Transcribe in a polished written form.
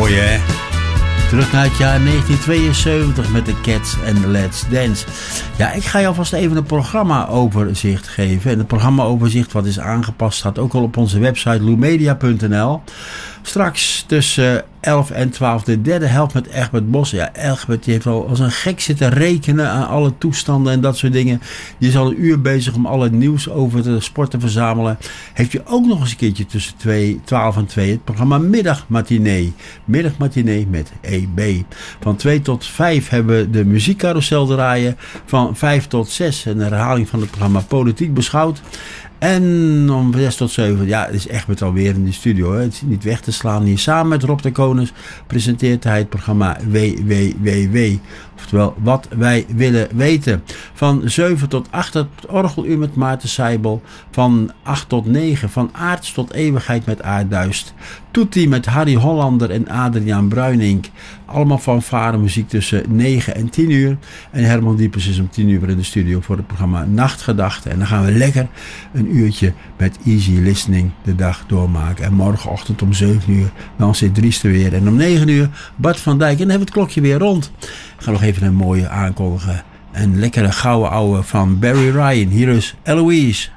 Mooi hè? Terug naar het jaar 1972 met de Cats en Let's Dance. Ja, ik ga je alvast even een programmaoverzicht geven. En het programmaoverzicht wat is aangepast staat ook al op onze website loemedia.nl. Straks tussen 11 en 12 de derde helft met Egbert Bos. Ja, Egbert die heeft al als een gek zitten rekenen aan alle toestanden en dat soort dingen. Die is al een uur bezig om al het nieuws over de sport te verzamelen. Heeft je ook nog eens een keertje tussen 12 en 2 het programma Middagmatinee. Middagmatinee met EB. Van 2 tot 5 hebben we de muziekcarousel draaien. Van 5 tot 6 een herhaling van het programma Politiek Beschouwd. En om 6 tot 7, ja, het is Egbert alweer in de studio. Hè. Het is niet weg te slaan. Hier samen met Rob de Konings presenteert hij het programma WWWW. Oftewel, wat wij willen weten. Van 7 tot 8 het orgeluur met Maarten Seibel. Van 8 tot 9 van aards tot eeuwigheid met Aardduist. Toetie met Harry Hollander en Adriaan Bruinink. Allemaal fanfare muziek tussen 9 en 10 uur. En Herman Diepers is om 10 uur weer in de studio voor het programma Nachtgedachten. En dan gaan we lekker een uurtje met easy listening de dag doormaken. En morgenochtend om 7 uur dan zit Dries er weer. En om 9 uur Bart van Dijk. En dan hebben we het klokje weer rond. Ik ga nog even een mooie aankondigen. Een lekkere gouden ouwe van Barry Ryan. Hier is Eloise.